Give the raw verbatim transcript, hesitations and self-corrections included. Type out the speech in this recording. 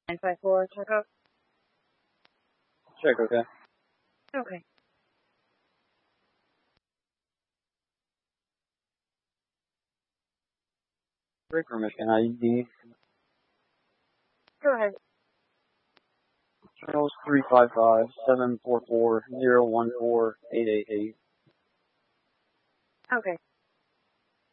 nine five four, check out. Check, okay. Okay. Breaker Michigan I D. Go ahead. Charles three five five seven four four zero one four eight eight eight. Okay.